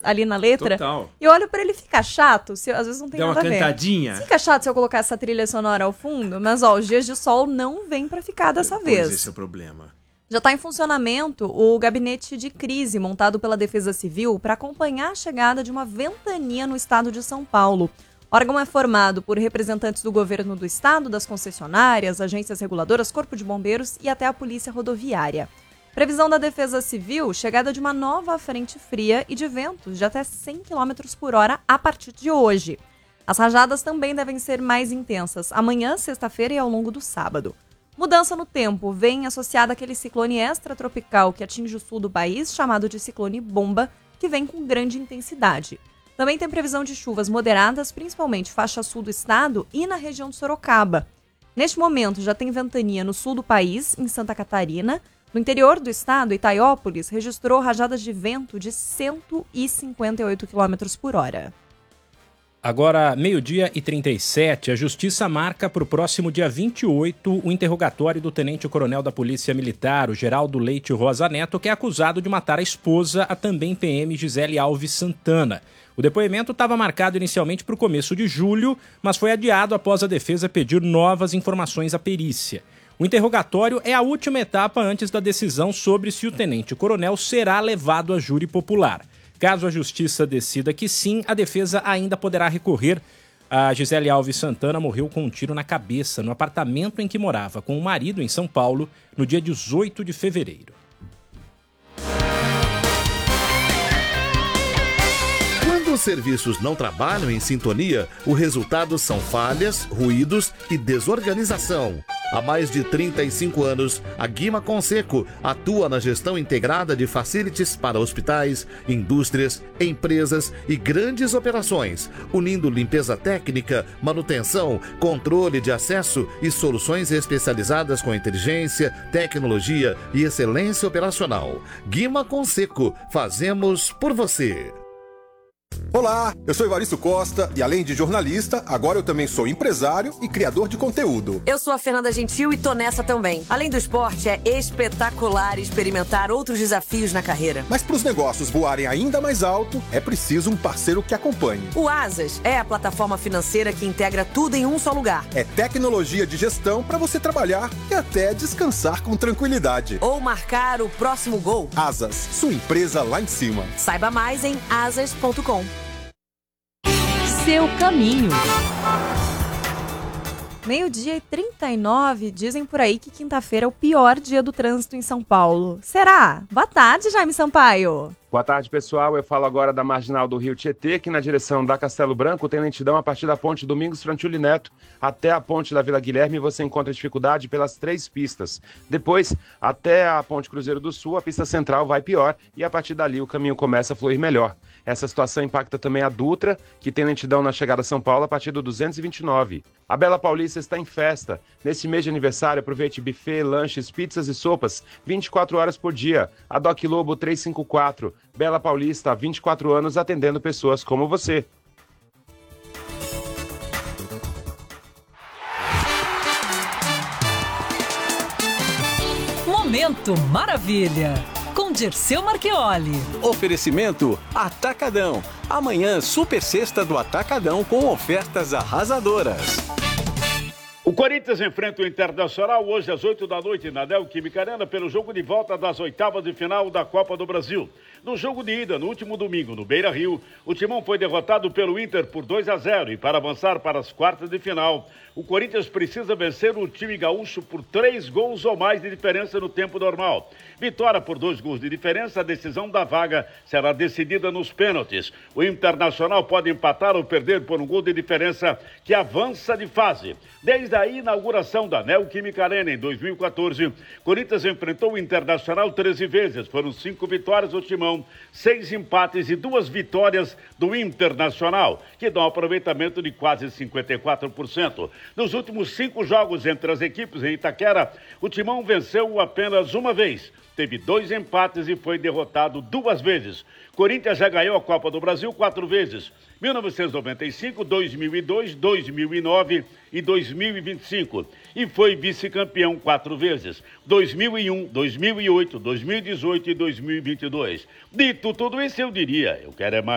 ali na letra. Total. E eu olho pra ele, fica chato, às vezes não tem nada a ver. Dá uma cantadinha. Fica chato se eu colocar essa trilha sonora ao fundo, mas ó, os dias de sol não vêm pra ficar dessa vez. Pois esse é o problema. Já está em funcionamento o gabinete de crise montado pela Defesa Civil para acompanhar a chegada de uma ventania no estado de São Paulo. O órgão é formado por representantes do governo do estado, das concessionárias, agências reguladoras, corpo de bombeiros e até a polícia rodoviária. Previsão da Defesa Civil, chegada de uma nova frente fria e de ventos de até 100 km por hora a partir de hoje. As rajadas também devem ser mais intensas amanhã, sexta-feira e ao longo do sábado. Mudança no tempo vem associada àquele ciclone extratropical que atinge o sul do país, chamado de ciclone bomba, que vem com grande intensidade. Também tem previsão de chuvas moderadas, principalmente faixa sul do estado e na região de Sorocaba. Neste momento já tem ventania no sul do país, em Santa Catarina. No interior do estado, Itaiópolis registrou rajadas de vento de 158 km por hora. Agora, 12h37, a Justiça marca para o próximo dia 28 o interrogatório do tenente-coronel da Polícia Militar, o Geraldo Leite Rosa Neto, que é acusado de matar a esposa, a também PM Gisele Alves Santana. O depoimento estava marcado inicialmente para o começo de julho, mas foi adiado após a defesa pedir novas informações à perícia. O interrogatório é a última etapa antes da decisão sobre se o tenente-coronel será levado a júri popular. Caso a Justiça decida que sim, a defesa ainda poderá recorrer. A Gisele Alves Santana morreu com um tiro na cabeça no apartamento em que morava com o marido em São Paulo no dia 18 de fevereiro. Quando os serviços não trabalham em sintonia, o resultado são falhas, ruídos e desorganização. Há mais de 35 anos, a Guima Conceco atua na gestão integrada de facilities para hospitais, indústrias, empresas e grandes operações, unindo limpeza técnica, manutenção, controle de acesso e soluções especializadas com inteligência, tecnologia e excelência operacional. Guima Conceco, fazemos por você. Olá, eu sou Evaristo Costa e além de jornalista, agora eu também sou empresário e criador de conteúdo. Eu sou a Fernanda Gentil e tô nessa também. Além do esporte, é espetacular experimentar outros desafios na carreira. Mas para os negócios voarem ainda mais alto, é preciso um parceiro que acompanhe. O Asas é a plataforma financeira que integra tudo em um só lugar. É tecnologia de gestão para você trabalhar e até descansar com tranquilidade. Ou marcar o próximo gol. Asas, sua empresa lá em cima. Saiba mais em asas.com. Seu caminho. 12h39, dizem por aí que quinta-feira é o pior dia do trânsito em São Paulo. Será? Boa tarde, Jaime Sampaio. Boa tarde, pessoal. Eu falo agora da Marginal do Rio Tietê, que na direção da Castelo Branco tem lentidão a partir da ponte Domingos Frantuli Neto até a ponte da Vila Guilherme. Você encontra dificuldade pelas 3 pistas. Depois, até a ponte Cruzeiro do Sul, a pista central vai pior e a partir dali o caminho começa a fluir melhor. Essa situação impacta também a Dutra, que tem lentidão na chegada a São Paulo a partir do 229. A Bela Paulista está em festa. Nesse mês de aniversário, aproveite buffet, lanches, pizzas e sopas 24 horas por dia. A Doc Lobo 354. Bela Paulista, há 24 anos, atendendo pessoas como você. Momento Maravilha, com Dirceu Marchioli. Oferecimento Atacadão. Amanhã, super sexta do Atacadão com ofertas arrasadoras. O Corinthians enfrenta o Internacional hoje às 8h na Neoquímica Arena pelo jogo de volta das oitavas de final da Copa do Brasil. No jogo de ida, no último domingo, no Beira-Rio, o Timão foi derrotado pelo Inter por 2-0 e para avançar para as quartas de final, o Corinthians precisa vencer o time gaúcho por 3 gols ou mais de diferença no tempo normal. Vitória por 2 gols de diferença, a decisão da vaga será decidida nos pênaltis. O Internacional pode empatar ou perder por 1 gol de diferença que avança de fase. Desde a inauguração da Neoquímica Arena em 2014, Corinthians enfrentou o Internacional 13 vezes. Foram 5 vitórias do Timão, 6 empates e 2 vitórias do Internacional, que dão um aproveitamento de quase 54%. Nos últimos 5 jogos entre as equipes em Itaquera, o Timão venceu apenas uma vez. Teve 2 empates e foi derrotado 2 vezes. Corinthians já ganhou a Copa do Brasil 4 vezes. 1995, 2002, 2009 e 2025. E foi vice-campeão 4 vezes. 2001, 2008, 2018 e 2022. Dito tudo isso, eu diria, eu quero é mais.